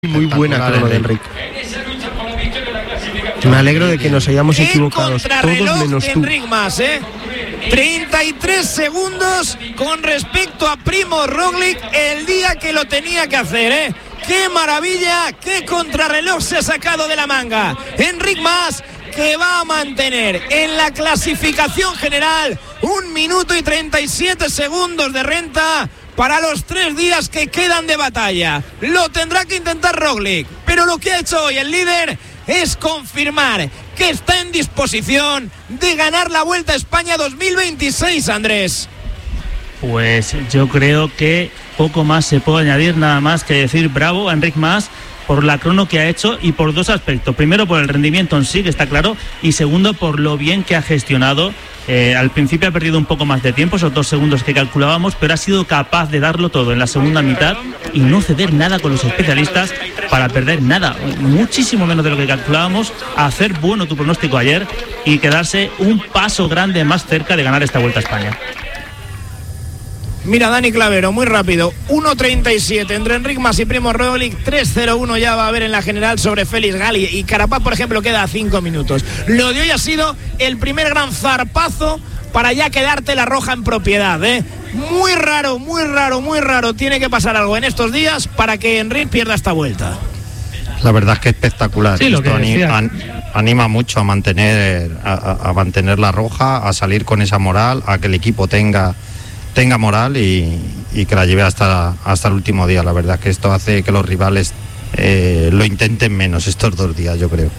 Muy buena crono de Enric. Me alegro de que nos hayamos equivocado todos menos tú. Enric Mas, 33 segundos con respecto a Primož Roglič el día que lo tenía que hacer, ¡Qué maravilla! ¡Qué contrarreloj se ha sacado de la manga! Enric Mas, que va a mantener en la clasificación general 1 minuto y 37 segundos de renta para los 3 días que quedan de batalla. Lo tendrá que intentar Roglič, pero lo que ha hecho hoy el líder es confirmar que está en disposición de ganar la Vuelta a España 2026, Andrés. Pues yo creo que poco más se puede añadir, nada más que decir bravo a Enric Mas por la crono que ha hecho y por 2 aspectos. Primero, por el rendimiento en sí, que está claro, y segundo, por lo bien que ha gestionado. Al principio ha perdido un poco más de tiempo, esos 2 segundos que calculábamos, pero ha sido capaz de darlo todo en la segunda mitad y no ceder nada con los especialistas para perder nada, muchísimo menos de lo que calculábamos, hacer bueno tu pronóstico ayer y quedarse un paso grande más cerca de ganar esta Vuelta a España. Mira, Dani Clavero, muy rápido, 1.37 entre Enric Mas y Primož Roglič, 3.01 ya va a haber en la general sobre Félix Gall y Carapaz, por ejemplo, queda a 5 minutos. Lo de hoy ha sido el primer gran zarpazo para ya quedarte la roja en propiedad, Muy raro, tiene que pasar algo en estos días para que Enric pierda esta vuelta. La verdad es que espectacular. Sí, esto anima mucho a mantener la roja, a salir con esa moral, a que el equipo tenga moral y que la lleve hasta el último día. La verdad es que esto hace que los rivales lo intenten menos estos 2 días, yo creo.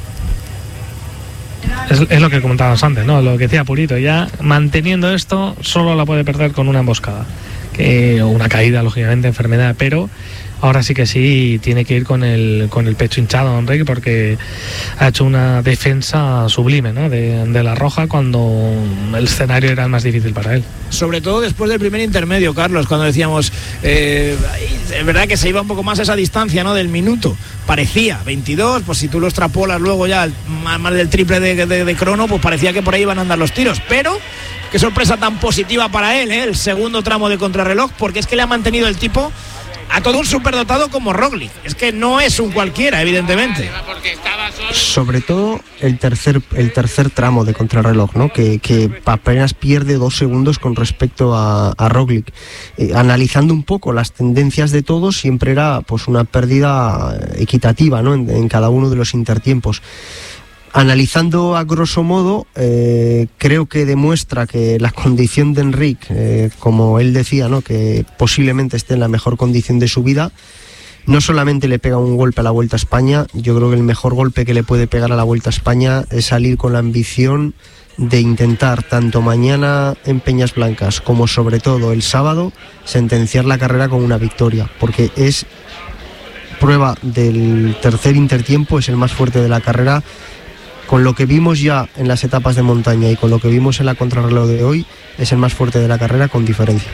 Es lo que comentábamos antes, ¿no? Lo que decía Purito, ya manteniendo esto solo la puede perder con una emboscada, o una caída, lógicamente, enfermedad, pero ahora sí que sí tiene que ir con el pecho hinchado, Enrique, porque ha hecho una defensa sublime, ¿no? de la roja cuando el escenario era el más difícil para él. Sobre todo después del primer intermedio, Carlos, cuando decíamos, es verdad que se iba un poco más a esa distancia, ¿no? Del minuto. Parecía 22, pues si tú lo extrapolas luego ya más del triple de crono, pues parecía que por ahí iban a andar los tiros, pero qué sorpresa tan positiva para él, el segundo tramo de contrarreloj, porque es que le ha mantenido el tipo a todo un superdotado como Roglič. Es que no es un cualquiera, evidentemente. Sobre todo el tercer tramo de contrarreloj, ¿no? Que apenas pierde 2 segundos con respecto a Roglič. Analizando un poco las tendencias de todos, siempre era pues una pérdida equitativa, ¿no? En cada uno de los intertiempos. Analizando a grosso modo, creo que demuestra que la condición de Enric, como él decía, ¿no? Que posiblemente esté en la mejor condición de su vida, no solamente le pega un golpe a la Vuelta a España. Yo creo que el mejor golpe que le puede pegar a la Vuelta a España es salir con la ambición de intentar, tanto mañana en Peñas Blancas como sobre todo el sábado, sentenciar la carrera con una victoria, porque es prueba del tercer intertiempo, es el más fuerte de la carrera. Con lo que vimos ya en las etapas de montaña y con lo que vimos en la contrarreloj de hoy, es el más fuerte de la carrera con diferencia.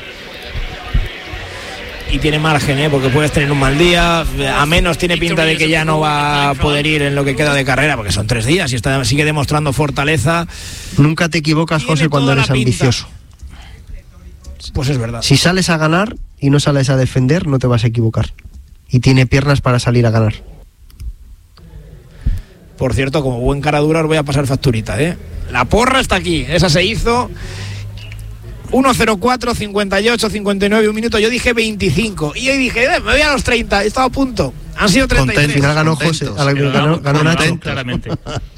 Y tiene margen, porque puedes tener un mal día, a menos tiene pinta de que ya no va a poder ir en lo que queda de carrera, porque son 3 días y sigue demostrando fortaleza. Nunca te equivocas, José, cuando eres ambicioso. Pues es verdad. Si sales a ganar y no sales a defender, no te vas a equivocar. Y tiene piernas para salir a ganar. Por cierto, como buen cara dura os voy a pasar facturita, La porra está aquí, esa se hizo 1.04, 58, 59, 1 minuto. Yo dije 25 y hoy dije, me voy a los 30, he estado a punto. Han sido 33. Al final ganó José, ganó Nacho. Claramente.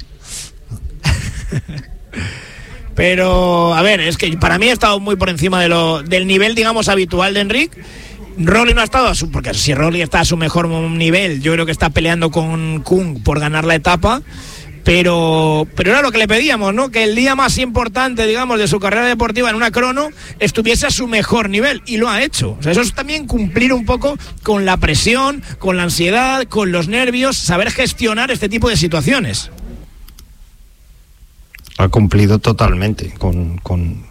Pero, a ver, es que para mí ha estado muy por encima del nivel, digamos, habitual de Enric. Roglič no ha estado porque si Roglič está a su mejor nivel, yo creo que está peleando con Kung por ganar la etapa, pero era lo que le pedíamos, ¿no? Que el día más importante, digamos, de su carrera deportiva en una crono estuviese a su mejor nivel, y lo ha hecho. O sea, eso es también cumplir un poco con la presión, con la ansiedad, con los nervios, saber gestionar este tipo de situaciones. Ha cumplido totalmente con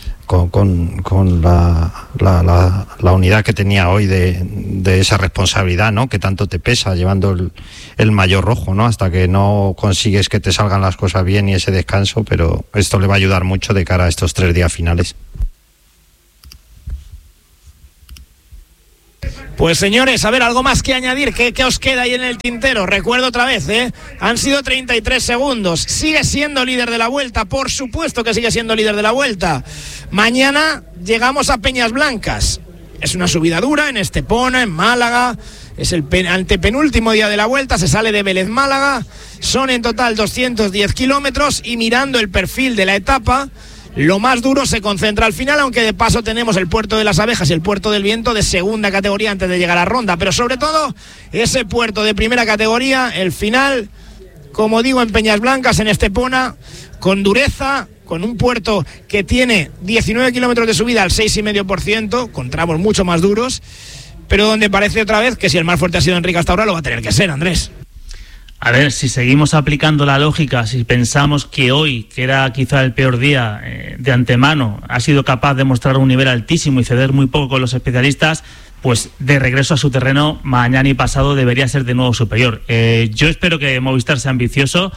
la unidad que tenía hoy de esa responsabilidad, ¿no? Que tanto te pesa llevando el maillot rojo, ¿no? Hasta que no consigues que te salgan las cosas bien y ese descanso, pero esto le va a ayudar mucho de cara a estos 3 días finales. Pues señores, a ver, algo más que añadir. ¿Qué os queda ahí en el tintero? Recuerdo otra vez, han sido 33 segundos. Sigue siendo líder de la Vuelta, por supuesto que sigue siendo líder de la Vuelta. Mañana llegamos a Peñas Blancas. Es una subida dura en Estepona, en Málaga. Es el antepenúltimo día de la Vuelta, se sale de Vélez Málaga. Son en total 210 kilómetros y mirando el perfil de la etapa, lo más duro se concentra al final, aunque de paso tenemos el Puerto de las Abejas y el Puerto del Viento de segunda categoría antes de llegar a Ronda, pero sobre todo ese puerto de primera categoría, el final, como digo, en Peñas Blancas, en Estepona, con dureza, con un puerto que tiene 19 kilómetros de subida al 6,5%, con tramos mucho más duros, pero donde parece otra vez que si el más fuerte ha sido Enric hasta ahora, lo va a tener que ser, Andrés. A ver, si seguimos aplicando la lógica, si pensamos que hoy, que era quizá el peor día de antemano, ha sido capaz de mostrar un nivel altísimo y ceder muy poco con los especialistas, pues de regreso a su terreno, mañana y pasado debería ser de nuevo superior. Yo espero que Movistar sea ambicioso.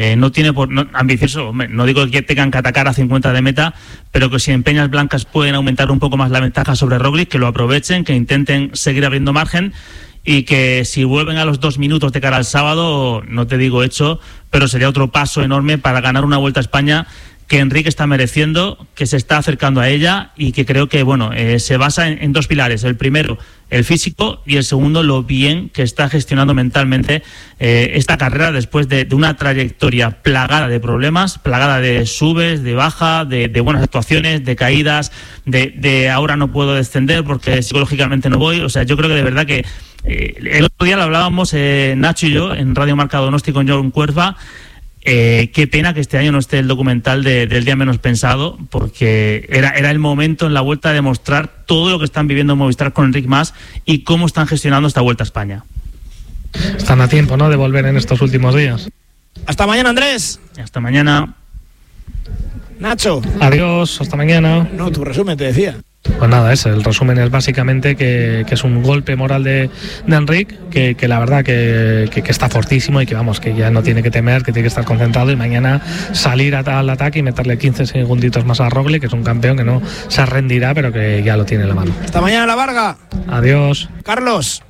Ambicioso, no digo que tengan que atacar a 50 de meta, pero que si en Peñas Blancas pueden aumentar un poco más la ventaja sobre Roglic, que lo aprovechen, que intenten seguir abriendo margen, y que si vuelven a los 2 minutos de cara al sábado, no te digo hecho, pero sería otro paso enorme para ganar una Vuelta a España que Enric está mereciendo, que se está acercando a ella y que creo que se basa en 2 pilares. El primero, el físico, y el segundo, lo bien que está gestionando mentalmente esta carrera después de una trayectoria plagada de problemas, plagada de subes, de baja, de buenas actuaciones, de caídas, de ahora no puedo descender porque psicológicamente no voy. O sea, yo creo que de verdad que el otro día lo hablábamos Nacho y yo en Radio Marca Donosti con John Cuerva. Qué pena que este año no esté el documental del día menos pensado, porque era el momento en la Vuelta de mostrar todo lo que están viviendo en Movistar con Enric Mas y cómo están gestionando esta Vuelta a España. Están a tiempo, ¿no?, de volver en estos últimos días. Hasta mañana, Andrés. Hasta mañana. Nacho. Adiós, hasta mañana. No, tu resumen te decía. Pues nada, el resumen es básicamente que es un golpe moral de Enric, que la verdad que está fortísimo y que vamos, que ya no tiene que temer, que tiene que estar concentrado y mañana salir al ataque y meterle 15 segunditos más a Roglic, que es un campeón que no se rendirá, pero que ya lo tiene en la mano. Hasta mañana, La Varga. Adiós. Carlos.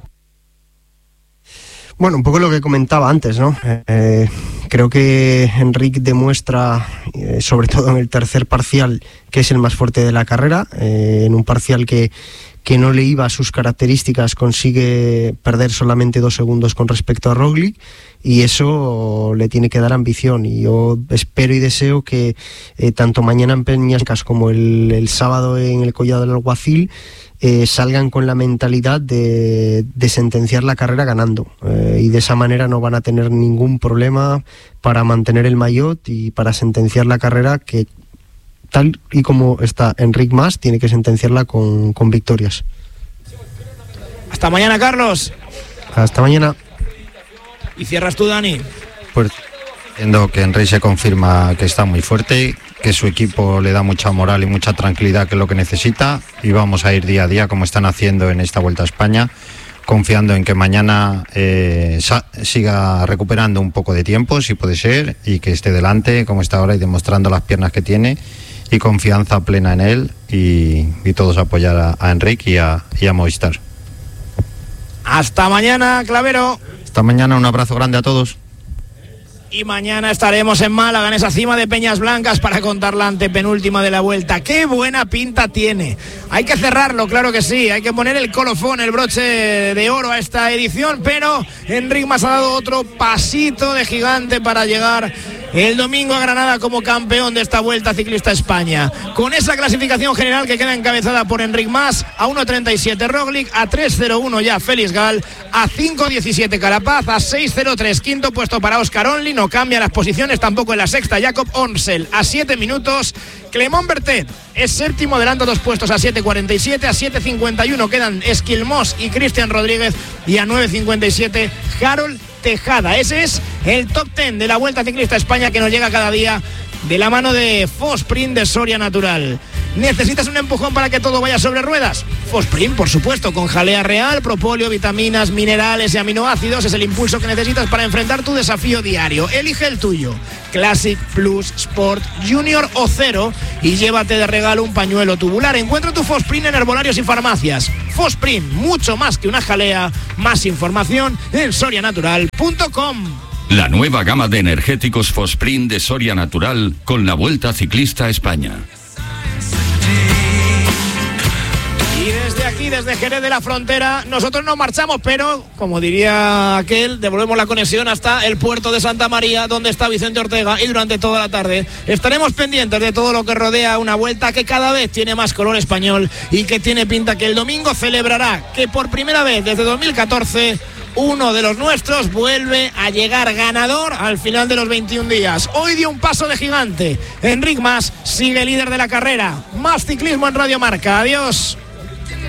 Bueno, un poco lo que comentaba antes, ¿no? Creo que Enric demuestra, sobre todo en el tercer parcial, que es el más fuerte de la carrera. En un parcial que no le iba a sus características, consigue perder solamente 2 segundos con respecto a Roglic, y eso le tiene que dar ambición. Y yo espero y deseo que tanto mañana en Peñas como el sábado en el Collado del Alguacil salgan con la mentalidad de sentenciar la carrera ganando, y de esa manera no van a tener ningún problema para mantener el maillot y para sentenciar la carrera, que tal y como está Enric Mas tiene que sentenciarla con victorias. Hasta mañana, Carlos. Hasta mañana. Y cierras tú, Dani. Pues viendo que Enric se confirma que está muy fuerte, que su equipo le da mucha moral y mucha tranquilidad, que es lo que necesita, y vamos a ir día a día como están haciendo en esta Vuelta a España, confiando en que mañana siga recuperando un poco de tiempo, si puede ser, y que esté delante como está ahora y demostrando las piernas que tiene, y confianza plena en él, y todos apoyar a Enric y a Movistar. Hasta mañana, Clavero. Hasta mañana, un abrazo grande a todos. Y mañana estaremos en Málaga, en esa cima de Peñas Blancas, para contar la antepenúltima de la Vuelta. ¡Qué buena pinta tiene! Hay que cerrarlo, claro que sí. Hay que poner el colofón, el broche de oro a esta edición, pero Enric Mas ha dado otro pasito de gigante para llegar el domingo a Granada como campeón de esta Vuelta Ciclista España. Con esa clasificación general que queda encabezada por Enric Mas, a 1.37 Roglic, a 3.01 ya Félix Gal, a 5.17 Carapaz, a 6.03 quinto puesto para Óscar Only, no cambia las posiciones tampoco en la sexta Jakob Onsel, a 7 minutos. Clément Bertet es séptimo, adelanta 2 puestos a 7.47, a 7.51 quedan Esquilmós y Cristian Rodríguez, y a 9.57 Harold Tejada. Ese es el top 10 de la Vuelta Ciclista España, que nos llega cada día de la mano de Fosprint de Soria Natural. ¿Necesitas un empujón para que todo vaya sobre ruedas? Fosprint, por supuesto, con jalea real, propóleo, vitaminas, minerales y aminoácidos. Es el impulso que necesitas para enfrentar tu desafío diario. Elige el tuyo: Classic, Plus, Sport, Junior o Cero, y llévate de regalo un pañuelo tubular. Encuentra tu Fosprint en herbolarios y farmacias. Fosprint, mucho más que una jalea. Más información en sorianatural.com. La nueva gama de energéticos Fosprint de Soria Natural con la Vuelta Ciclista a España. Y desde aquí, desde Jerez de la Frontera, nosotros nos marchamos, pero, como diría aquel, devolvemos la conexión hasta el puerto de Santa María, donde está Vicente Ortega, y durante toda la tarde estaremos pendientes de todo lo que rodea una Vuelta que cada vez tiene más color español y que tiene pinta que el domingo celebrará que por primera vez desde 2014 uno de los nuestros vuelve a llegar ganador al final de los 21 días. Hoy dio un paso de gigante. Enric Mas sigue líder de la carrera. Más ciclismo en Radio Marca. Adiós.